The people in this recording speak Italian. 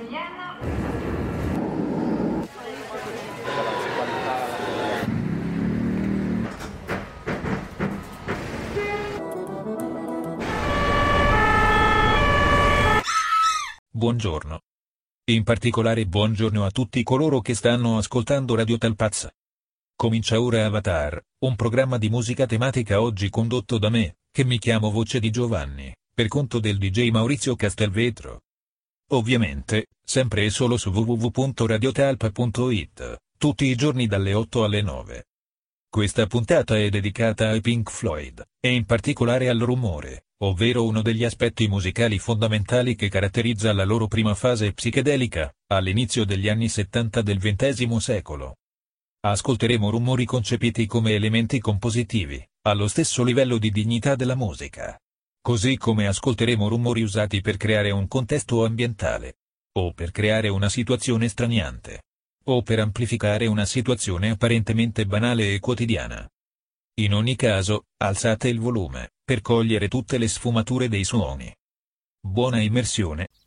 Buongiorno. In particolare buongiorno a tutti coloro che stanno ascoltando Radio Talpazza. Comincia ora Avatar, un programma di musica tematica oggi condotto da me, che mi chiamo Voce di Giovanni, per conto del DJ Maurizio Castelvetro. Ovviamente, sempre e solo su www.radiotalpa.it, tutti i giorni dalle 8 alle 9. Questa puntata è dedicata ai Pink Floyd, e in particolare al rumore, ovvero uno degli aspetti musicali fondamentali che caratterizza la loro prima fase psichedelica, all'inizio degli anni 70 del XX secolo. Ascolteremo rumori concepiti come elementi compositivi, allo stesso livello di dignità della musica. Così come ascolteremo rumori usati per creare un contesto ambientale, o per creare una situazione straniante, o per amplificare una situazione apparentemente banale e quotidiana. In ogni caso, alzate il volume, per cogliere tutte le sfumature dei suoni. Buona immersione.